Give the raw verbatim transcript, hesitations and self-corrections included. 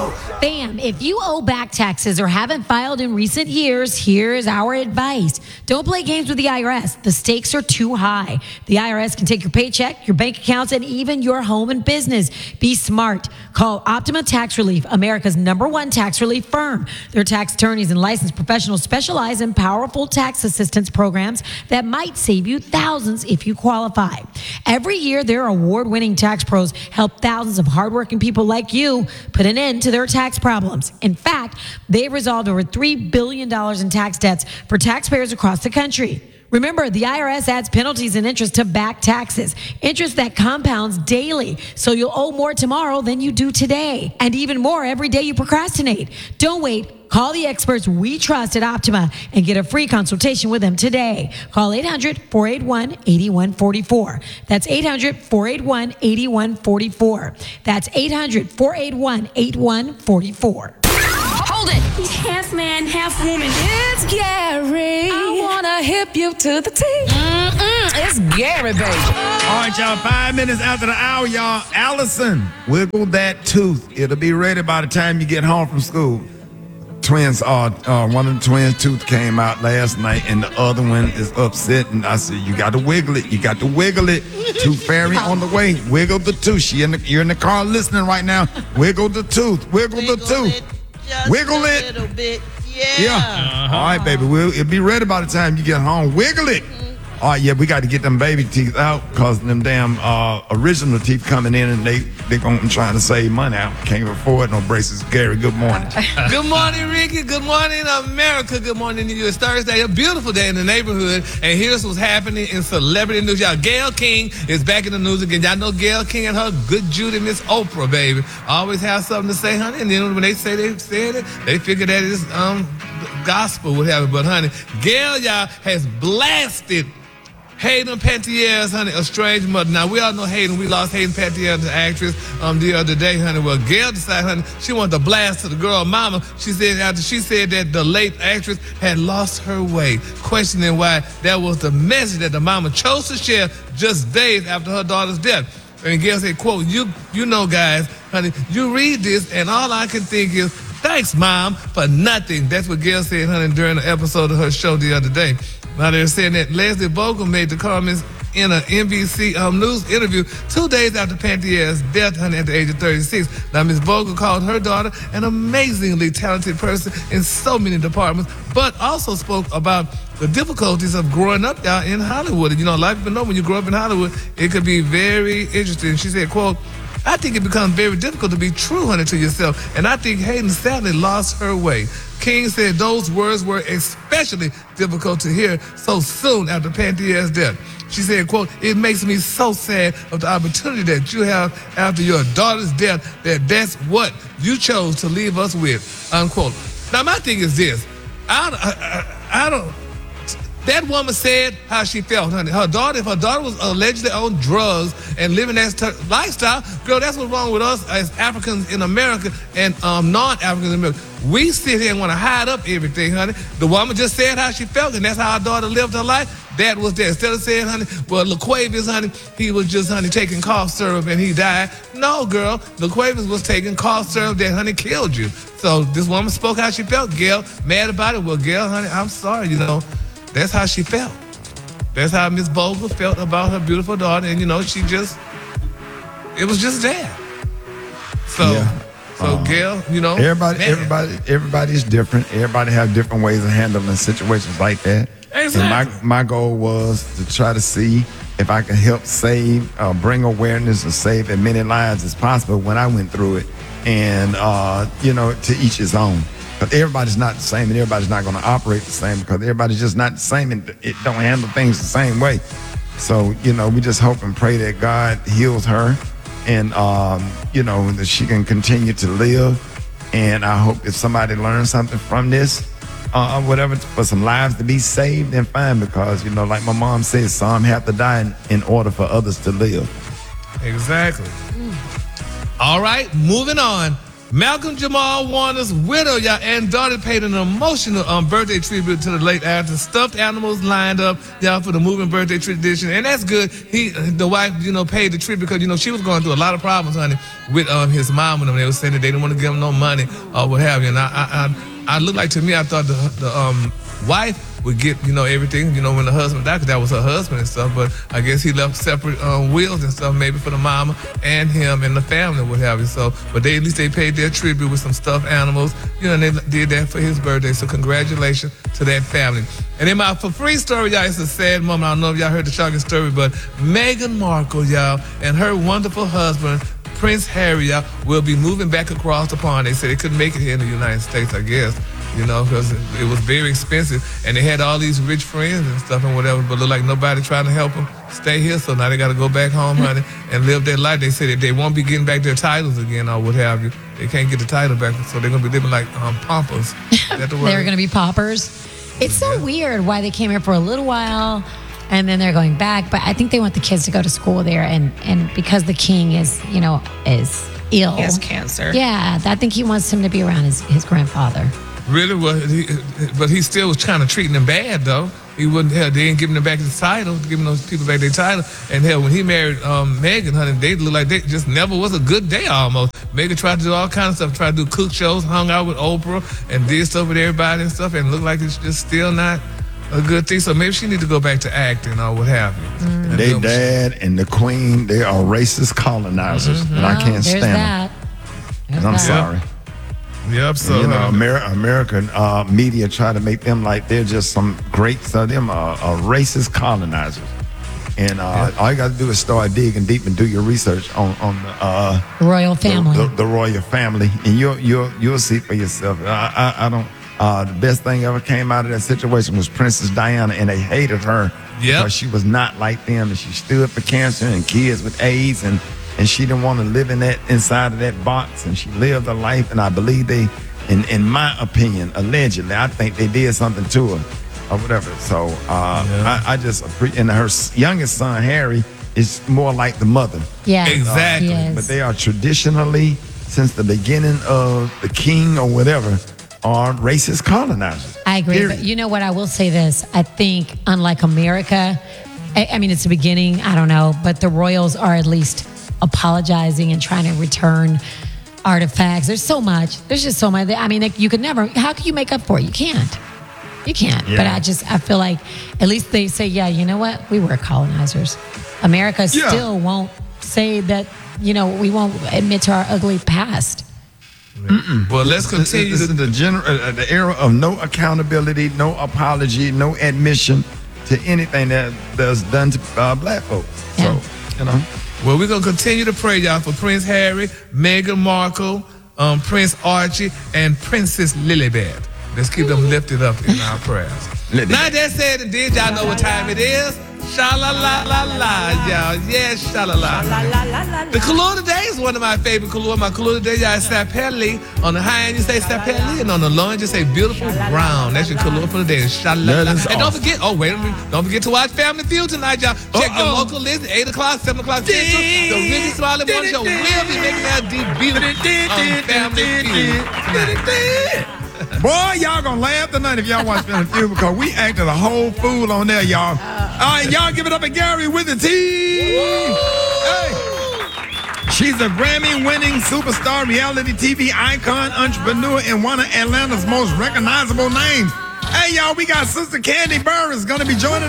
Bam, if you owe back taxes or haven't filed in recent years, here's our advice. Don't play games with the I R S. The stakes are too high. The I R S can take your paycheck, your bank accounts, and even your home and business. Be smart. Call Optima Tax Relief, America's number one tax relief firm. Their tax attorneys and licensed professionals specialize in powerful tax assistance programs that might save you thousands if you qualify. Every year, their award-winning tax pros help thousands of hardworking people like you put an end to their tax problems. In fact, they've resolved over three billion dollars in tax debts for taxpayers across the country. Remember, the I R S adds penalties and interest to back taxes, interest that compounds daily, so you'll owe more tomorrow than you do today, and even more every day you procrastinate. Don't wait. Call the experts we trust at Optima and get a free consultation with them today. Call eight hundred, four eight one, eight one four four. That's eight hundred, four eight one, eight one four four. That's eight hundred, four eight one, eight one four four. Hold it. He's half man, half woman. It's Gary. I wanna hip you to the T. Mm-mm, it's Gary, baby. All right, y'all. Five minutes after the hour, y'all. Allison, wiggle that tooth. It'll be ready by the time you get home from school. Twins are, uh, one of the twins' tooth came out last night, and the other one is upset. And I said, you got to wiggle it. You got to wiggle it. Tooth fairy on the way. Wiggle the tooth. She in the, you're in the car listening right now. Wiggle the tooth. Wiggle, wiggle the tooth. It just wiggle a it. little bit. Yeah. Yeah. Uh-huh. All right, baby. We'll, it'll be ready by the time you get home. Wiggle it. All right, yeah, we got to get them baby teeth out because them damn uh, original teeth coming in and they they going trying to save money. I can't afford no braces. Gary, good morning. Good morning, Ricky. Good morning, America. Good morning to you. It's Thursday, a beautiful day in the neighborhood. And here's what's happening in celebrity news. Y'all, Gayle King is back in the news again. Y'all know Gayle King and her good Judy, Miss Oprah, baby. Always have something to say, honey. And then when they say they said it, they figure that it's um, gospel, whatever. But, honey, Gayle, y'all, has blasted Hayden Panettiere, honey, a strange mother. Now, we all know Hayden. We lost Hayden Panettiere, the actress, um, the other day, honey. Well, Gayle decided, honey, she wanted to blast to the girl mama. She said after she said that the late actress had lost her way, questioning why that was the message that the mama chose to share just days after her daughter's death. And Gayle said, quote, you, you know, guys, honey, you read this, and all I can think is, thanks, Mom, for nothing. That's what Gayle said, honey, during the episode of her show the other day. Now, they're saying that Leslie Vogel made the comments in an N B C um, News interview two days after Pantettiere's death, honey, at the age of thirty-six. Now, Miss Vogel called her daughter an amazingly talented person in so many departments, but also spoke about the difficulties of growing up out in Hollywood. And, you know, a lot of people know when you grow up in Hollywood, it could be very interesting. She said, quote, I think it becomes very difficult to be true, honey, to yourself. And I think Hayden sadly lost her way. King said those words were especially difficult to hear so soon after Pantettiere's death. She said, quote, it makes me so sad of the opportunity that you have after your daughter's death, that that's what you chose to leave us with, unquote. Now, my thing is this. I, I, I don't... That woman said how she felt, honey. Her daughter, if her daughter was allegedly on drugs and living that t- lifestyle, girl, that's what's wrong with us as Africans in America and um, non-Africans in America. We sit here and want to hide up everything, honey. The woman just said how she felt, and that's how her daughter lived her life. That was that. Instead of saying, honey, well, LaQuavius, honey, he was just, honey, taking cough syrup and he died. No, girl, LaQuavius was taking cough syrup that, honey, killed you. So this woman spoke how she felt. Gayle, mad about it. Well, Gayle, honey, I'm sorry, you know. That's how she felt. That's how Miss Vogel felt about her beautiful daughter. And, you know, she just, it was just there. So, Yeah. so Um, Gayle, you know. Everybody, man. everybody, everybody's different. Everybody have different ways of handling situations like that. Exactly. And my my goal was to try to see if I could help save, uh, bring awareness and save as many lives as possible when I went through it. And, uh, you know, to each his own. But everybody's not the same, and everybody's not going to operate the same because everybody's just not the same, and it don't handle things the same way. So, you know, we just hope and pray that God heals her, and um, you know, that she can continue to live. And I hope if somebody learns something from this, uh, whatever, for some lives to be saved, then fine. Because, you know, like my mom says, some have to die in, in order for others to live. Exactly. All right, moving on. Malcolm Jamal Warner's widow, y'all, and daughter paid an emotional um, birthday tribute to the late actor. Stuffed animals lined up, y'all, for the moving birthday tradition, and that's good. He, the wife, you know, paid the tribute because, you know, she was going through a lot of problems, honey, with um, his mom and them. They were saying that they didn't want to give him no money or what have you. And I, I, I, I looked like, to me, I thought the, the um, wife would get, you know, everything, you know, when the husband died, because that was her husband and stuff. But I guess he left separate um, wills and stuff, maybe for the mama and him and the family, what have you. So, but they at least they paid their tribute with some stuffed animals, you know, and they did that for his birthday. So congratulations to that family. And then my for free story, y'all, it's a sad moment. I don't know if y'all heard the shocking story, but Meghan Markle, y'all, and her wonderful husband, Prince Harry, y'all, will be moving back across the pond. They said they couldn't make it here in the United States, I guess. You know, because it, it was very expensive, and they had all these rich friends and stuff and whatever, but look like nobody trying to help them stay here, so now they got to go back home, honey, and live their life. They said that they won't be getting back their titles again or what have you. They can't get the title back, so they're going to be living like um, pompous. They're going to be paupers. It's so yeah. weird why they came here for a little while, and then they're going back, but I think they want the kids to go to school there, and, and because the king is, you know, is ill. He has cancer. Yeah, I think he wants him to be around his, his grandfather. Really? Well, he, but he still was kind of treating them bad, though. He wouldn't, hell, they ain't giving them back his title, giving those people back their title. And hell, when he married um, Meghan, honey, they looked like they just never was a good day almost. Meghan tried to do all kinds of stuff, tried to do cook shows, hung out with Oprah, and did stuff with everybody and stuff, and looked like it's just still not a good thing. So maybe she need to go back to acting or what have you. Mm. They dad and the queen, they are racist colonizers, mm-hmm. and I can't There's stand that. them. There's I'm that. sorry. Yep, so you know, uh, Amer- American uh, media try to make them like they're just some great, so them are, are racist colonizers. And uh, yeah. all you got to do is start digging deep and do your research on on the uh, royal family, the, the, the royal family, and you'll you'll you'll see for yourself. I I, I don't. Uh, the best thing ever came out of that situation was Princess Diana, and they hated her yep. because she was not like them, and she stood for cancer and kids with AIDS, and. And she didn't want to live in that inside of that box, and she lived a life. And I believe they, in in my opinion, allegedly, I think they did something to her, or whatever. So uh, yeah. I, I just appreciate. And her youngest son Harry is more like the mother. Yeah, exactly. Uh, but they are traditionally, since the beginning of the king or whatever, are racist colonizers. I agree. Period. But you know what? I will say this. I think, unlike America, I, I mean, it's the beginning. I don't know, but the royals are at least apologizing and trying to return artifacts. There's so much. There's just so much. I mean, like, you could never. How can you make up for it? You can't. You can't. Yeah. But I just, I feel like at least they say, yeah, you know what? We were colonizers. America Yeah. still won't say that. You know, we won't admit to our ugly past. Mm-mm. Well, let's continue. This is the gener- uh, the era of no accountability, no apology, no admission to anything that that's done to uh, black folks. Yeah. So, you know. Well, we're going to continue to pray, y'all, for Prince Harry, Meghan Markle, um, Prince Archie, and Princess Lilibet. Let's keep them lifted up in our prayers. Lilibet. Now that said and did, y'all know what time it is. Sha-la-la-la-la, y'all. Yes, sha-la-la. The color today is one of my favorite color. My color today, y'all, is sapelli. On the high end, you say sapelli, and on the low end, you say beautiful brown. That's your color for the day. Sha-la-la. That is And don't awesome. forget, oh, wait a minute. Don't forget to watch Family Feud tonight, y'all. Check Uh-oh. your local list, eight o'clock, seven o'clock Central. The Really Smiley Morning Show will be making their debut on Family Feud tonight. Boy, y'all gonna laugh tonight if y'all watch Family Feud because we acted a whole fool on there, y'all. All right, y'all give it up to Gary with the T. Hey. She's a Grammy-winning superstar, reality T V icon, entrepreneur, and one of Atlanta's most recognizable names. Hey, y'all, we got Sister Candy Burris gonna be joining